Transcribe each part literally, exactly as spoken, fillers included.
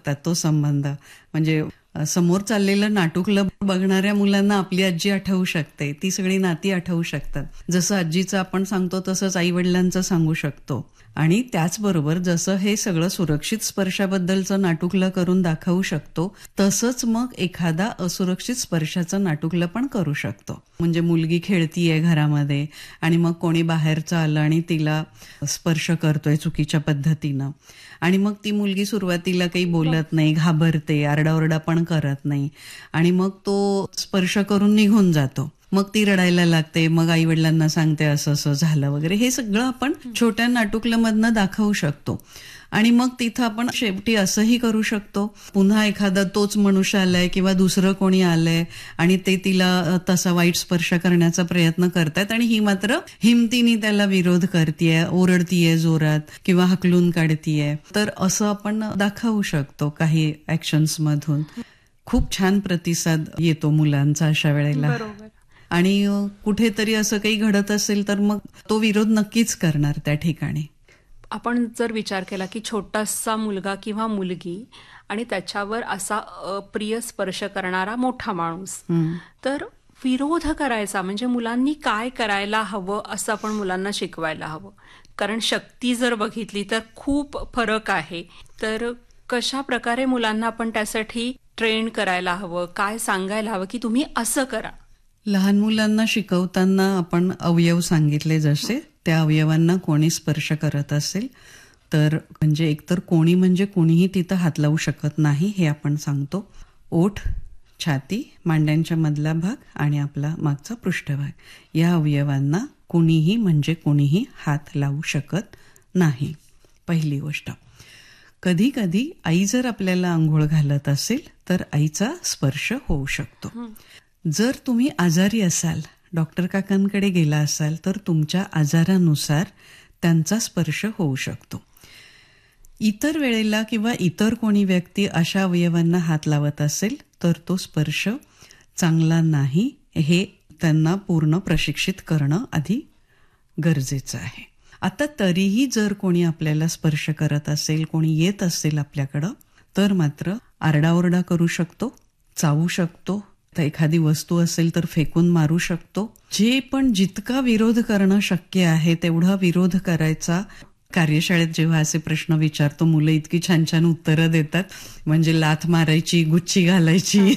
बघतात तो संबंध. म्हणजे समोर चाललेलं नाटुकलं बघणाऱ्या मुलांना आपली आजी आठवू शकते, ती सगळी नाती आठवू शकतात. जसं आजीचं आपण सांगतो तसंच आई वडिलांचं सांगू शकतो. आणि त्याचबरोबर जसं हे सगळं सुरक्षित स्पर्शाबद्दलचं नाटुकलं करून दाखवू शकतो, तसंच मग एखादा असुरक्षित स्पर्शाचं नाटुकलं पण करू शकतो. म्हणजे मुलगी खेळतीये घरामध्ये आणि मग कोणी बाहेरचं आलं आणि तिला स्पर्श करतोय चुकीच्या पद्धतीनं, आणि मग ती मुलगी सुरुवातीला काही बोलत नाही, घाबरते, आरडाओरडा पण करत नाही, आणि मग तो स्पर्श करून निघून जातो. मग ती रडायला लागते, मग आई वडिलांना सांगते असं असं झालं वगैरे. हे सगळं आपण छोट्या नाटुकलमधनं दाखवू शकतो. आणि मग तिथं आपण शेवटी असंही करू शकतो, पुन्हा एखादा तोच मनुष्य आलाय किंवा दुसरं कोणी आलंय आणि ते तिला तसा वाईट स्पर्श करण्याचा प्रयत्न करतायत आणि ही मात्र हिमतीने त्याला विरोध करतीये, ओरडतीये जोरात किंवा हकलून काढतीये. तर असं आपण दाखवू शकतो काही ऍक्शन्स मधून. खूप छान प्रतिसाद येतो मुलांचा अशा वेळेला. आणि कुठेतरी असं काही घडत असेल तर मग तो विरोध नक्कीच करणार त्या ठिकाणी. आपण जर विचार केला की छोटासा मुलगा किंवा मुलगी आणि त्याच्यावर असा अप्रिय स्पर्श करणारा मोठा माणूस, तर विरोध करायचा म्हणजे मुलांनी काय करायला हवं असं आपण मुलांना शिकवायला हवं. कारण शक्ती जर बघितली तर खूप फरक आहे. तर कशा प्रकारे मुलांना आपण त्यासाठी ट्रेन करायला हवं, काय सांगायला हवं की तुम्ही असं करा. लहान मुलांना शिकवताना आपण अवयव सांगितले, जसे त्या अवयवांना कोणी स्पर्श करत असेल तर म्हणजे एकतर कोणी म्हणजे कोणीही तिथं हात लावू शकत नाही हे आपण सांगतो. ओठ, छाती, मांड्यांच्या मधला भाग आणि आपला मागचा पृष्ठभाग, या अवयवांना कोणीही म्हणजे कोणीही हात लावू शकत नाही. पहिली गोष्ट. कधी कधी आई जर आपल्याला आंघोळ घालत असेल तर आईचा स्पर्श होऊ शकतो. जर तुम्ही आजारी असाल, डॉक्टर काकांकडे गेला असाल तर तुमच्या आजारानुसार त्यांचा स्पर्श होऊ शकतो. इतर वेळेला किंवा इतर कोणी व्यक्ती अशा अवयवांना हात लावत असेल तर तो स्पर्श चांगला नाही, हे त्यांना पूर्ण प्रशिक्षित करणं आधी गरजेचं आहे. आता तरीही जर कोणी आपल्याला स्पर्श करत असेल, कोणी येत असेल आपल्याकडं, तर मात्र आरडाओरडा करू शकतो, चावू शकतो, तर एखादी वस्तू असेल तर फेकून मारू शकतो. जे पण जितका विरोध करणं शक्य आहे तेवढा विरोध करायचा. कार्यशाळेत जेव्हा असे प्रश्न विचारतो मुलं इतकी छान छान उत्तरं देतात. म्हणजे लाथ मारायची, गुच्ची घालायची,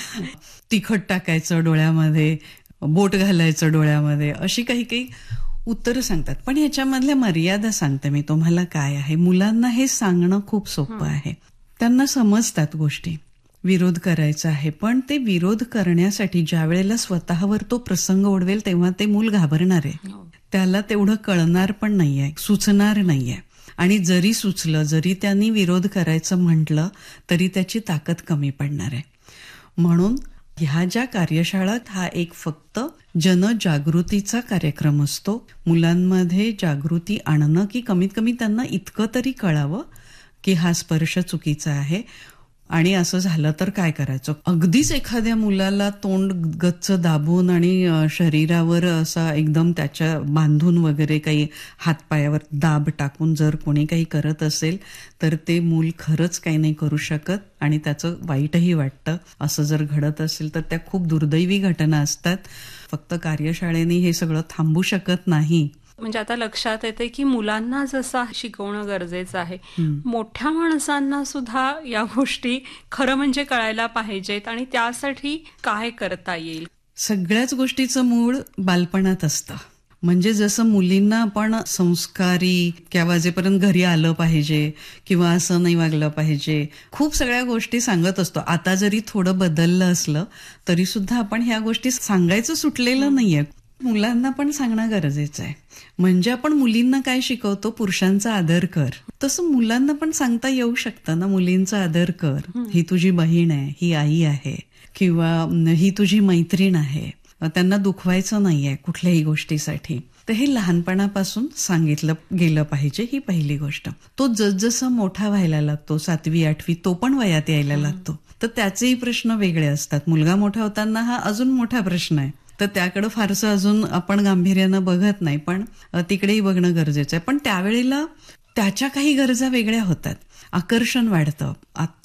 तिखट टाकायचं डोळ्यामध्ये, बोट घालायचं डोळ्यामध्ये, अशी काही काही उत्तरं सांगतात. पण ह्याच्यामधल्या मर्यादा सांगते मी तुम्हाला काय आहे. मुलांना हे सांगणं खूप सोपं आहे, त्यांना समजतात गोष्टी, विरोध करायचा आहे. पण ते विरोध करण्यासाठी ज्या वेळेला स्वतःवर तो प्रसंग ओढवेल तेव्हा ते मूल घाबरणार आहे. त्याला तेवढं कळणार पण नाहीये, सुचणार नाहीये. आणि जरी सुचलं, जरी त्यांनी विरोध करायचं म्हटलं तरी त्याची ताकद कमी पडणार आहे. म्हणून ह्या ज्या कार्यशाळात हा एक फक्त जनजागृतीचा कार्यक्रम असतो. मुलांमध्ये जागृती आणणं, की कमीत कमी त्यांना इतकं तरी कळावं की हा स्पर्श चुकीचा आहे आणि असं झालं तर काय करायचं. अगदीच एखाद्या मुलाला तोंड गच्च दाबून आणि शरीरावर असा एकदम त्याच्या बांधून वगैरे काही हातपायावर दाब टाकून जर कोणी काही करत असेल तर ते मूल खरंच काही नाही करू शकत आणि त्याचं वाईटही वाटतं. असं जर घडत असेल तर त्या खूप दुर्दैवी घटना असतात. फक्त कार्यशाळेने हे सगळं थांबू शकत नाही. म्हणजे आता लक्षात येते की मुलांना जसं शिकवणं गरजेचं आहे, मोठ्या माणसांना सुद्धा या गोष्टी खरं म्हणजे कळायला पाहिजेत. आणि त्यासाठी काय करता येईल? सगळ्याच गोष्टीचं मूळ बालपणात असतं. म्हणजे जसं मुलींना आपण संस्कारी इतक्या वाजेपर्यंत घरी आलं पाहिजे किंवा असं नाही वागलं पाहिजे, खूप सगळ्या गोष्टी सांगत असतो. आता जरी थोडं बदललं असलं तरी सुद्धा आपण ह्या गोष्टी सांगायचं सुटलेलं नाहीये. मुलांना पण सांगणं गरजेचं आहे. म्हणजे आपण मुलींना काय शिकवतो, पुरुषांचा आदर कर, तसं मुलांना पण सांगता येऊ शकतं ना, मुलींचा आदर कर, ही तुझी बहीण आहे, ही आई आहे किंवा ही तुझी मैत्रीण आहे, त्यांना दुखवायचं नाहीये कुठल्याही गोष्टीसाठी. तर हे लहानपणापासून सांगितलं गेलं पाहिजे, ही पहिली गोष्ट. तो जसजसा मोठा व्हायला लागतो, सातवी आठवी, तो पण वयात यायला लागतो, तर त्याचेही प्रश्न वेगळे असतात. मुलगा मोठा होताना हा अजून मोठा प्रश्न आहे, तर त्याकडे फारसं अजून आपण गांभीर्यानं बघत नाही, पण तिकडेही बघणं गरजेचं आहे. पण त्यावेळेला त्याच्या काही गरजा वेगळ्या होतात, आकर्षण वाढतं. आता